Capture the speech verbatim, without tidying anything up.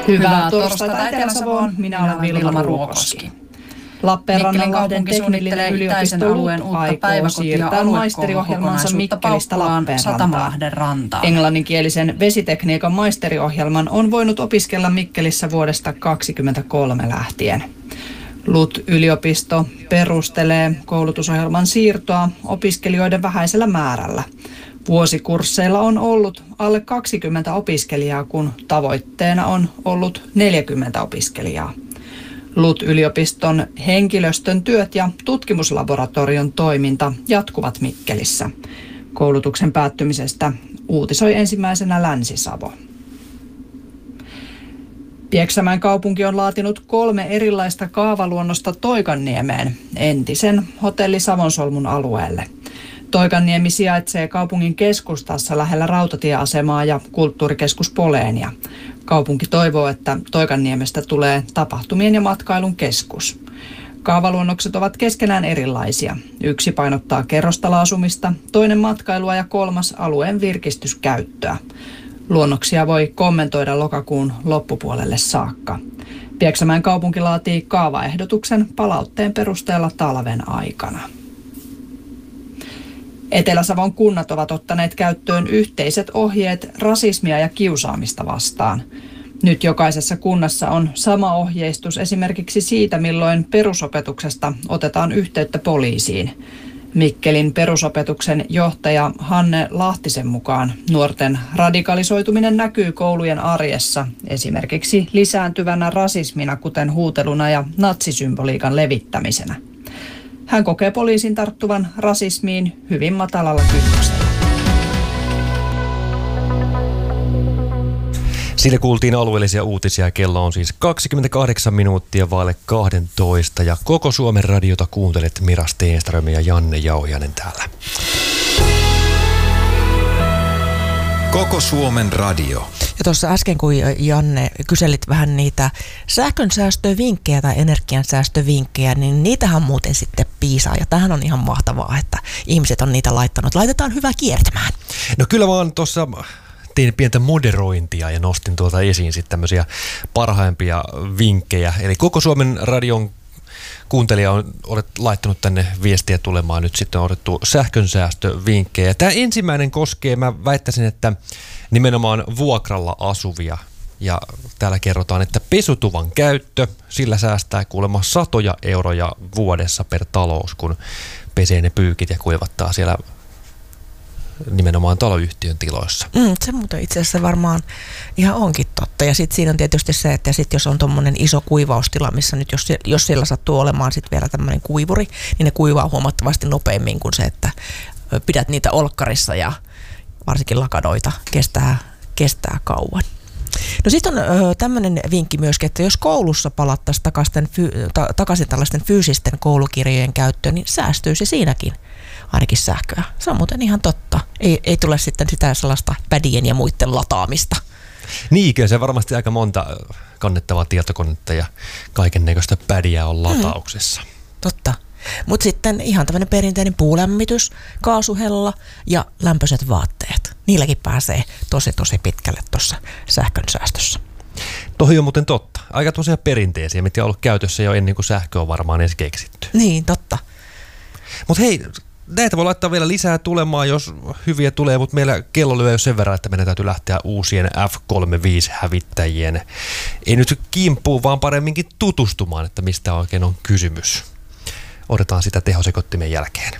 Hyvää torstaita Etelä-Savoon. Minä olen Vilma Ruokoski. Lappeenrannanlahden teknillinen yliopisto L U T aikoo siirtää maisteriohjelmansa Mikkelistä Lappeenrantaan. Englanninkielisen vesitekniikan maisteriohjelman on voinut opiskella Mikkelissä vuodesta kaksituhattakaksikymmentäkolme lähtien. L U T-yliopisto perustelee koulutusohjelman siirtoa opiskelijoiden vähäisellä määrällä. Vuosikursseilla on ollut alle kaksikymmentä opiskelijaa, kun tavoitteena on ollut neljäkymmentä opiskelijaa. L U T-yliopiston henkilöstön työt ja tutkimuslaboratorion toiminta jatkuvat Mikkelissä. Koulutuksen päättymisestä uutisoi ensimmäisenä Länsi-Savo. Pieksämäen kaupunki on laatinut kolme erilaista kaavaluonnosta Toikanniemeen, entisen hotelli Savonsolmun alueelle. Toikanniemi sijaitsee kaupungin keskustassa lähellä rautatieasemaa ja kulttuurikeskus Poleenia. Kaupunki toivoo, että Toikanniemestä tulee tapahtumien ja matkailun keskus. Kaavaluonnokset ovat keskenään erilaisia. Yksi painottaa kerrostaloasumista, toinen matkailua ja kolmas alueen virkistyskäyttöä. Luonnoksia voi kommentoida lokakuun loppupuolelle saakka. Pieksämäen kaupunki laatii kaavaehdotuksen palautteen perusteella talven aikana. Etelä-Savon kunnat ovat ottaneet käyttöön yhteiset ohjeet rasismia ja kiusaamista vastaan. Nyt jokaisessa kunnassa on sama ohjeistus esimerkiksi siitä, milloin perusopetuksesta otetaan yhteyttä poliisiin. Mikkelin perusopetuksen johtaja Hanne Lahtisen mukaan nuorten radikalisoituminen näkyy koulujen arjessa esimerkiksi lisääntyvänä rasismina, kuten huuteluna ja natsisymboliikan levittämisenä. Hän kokee poliisin tarttuvan rasismiin hyvin matalalla kynnyksellä. Siinä kuultiin alueellisia uutisia. Kello on siis kaksikymmentäkahdeksan minuuttia vaille kaksitoista ja koko Suomen radiota kuuntelet Mira Stenström ja Janne Jauhianen täällä. Koko Suomen radio. Ja tuossa äsken, kun Janne kyselit vähän niitä sähkönsäästövinkkejä tai energiansäästövinkkejä, niin niitähän muuten sitten piisaa. Ja tämähän on ihan mahtavaa, että ihmiset on niitä laittanut. Laitetaan hyvä kiertämään. No kyllä vaan tuossa tein pientä moderointia ja nostin tuolta esiin sitten tämmöisiä parhaimpia vinkkejä. Eli koko Suomen radion kuuntelija on olet laittanut tänne viestiä tulemaan. Nyt sitten on otettu sähkönsäästövinkkejä. Tämä ensimmäinen koskee, mä väittäisin, että nimenomaan vuokralla asuvia. Ja täällä kerrotaan, että pesutuvan käyttö, sillä säästää kuulemma satoja euroja vuodessa per talous, kun pesee ne pyykit ja kuivattaa siellä nimenomaan taloyhtiön tiloissa. Mm, se muuten itse asiassa varmaan ihan onkin totta. Ja sitten siinä on tietysti se, että sit jos on tuommoinen iso kuivaustila, missä nyt jos, jos siellä sattuu olemaan sitten vielä tämmöinen kuivuri, niin ne kuivaa huomattavasti nopeammin kuin se, että pidät niitä olkkarissa ja varsinkin lakadoita kestää, kestää kauan. No sitten on ö, tämmöinen vinkki myöskin, että jos koulussa palattaisiin takaisin, fy, ta, takaisin tällaisten fyysisten koulukirjojen käyttöön, niin säästyisi siinäkin ainakin sähköä. Se on muuten ihan totta. Ei, ei tule sitten sitä sellaista pädien ja muiden lataamista. Niinkö, se varmasti aika monta kannettavaa tietokonetta ja kaiken näköistä pädiä on latauksessa. Mm, totta. Mutta sitten ihan tämmöinen perinteinen puulämmitys, kaasuhella ja lämpöiset vaatteet. Niilläkin pääsee tosi tosi pitkälle tuossa sähkönsäästössä. Tohi on muuten totta. Aika tosiaan perinteisiä, mitkä on ollut käytössä jo ennen kuin sähkö on varmaan edes keksitty. Niin, totta. Mutta hei, näitä voi laittaa vielä lisää tulemaan, jos hyviä tulee, mutta meillä kello lyö jo sen verran, että meidän täytyy lähteä uusien F kolmekymmentäviisi-hävittäjien. Ei nyt kimppuun, vaan paremminkin tutustumaan, että mistä oikein on kysymys. Odotetaan sitä tehosekottimen jälkeen.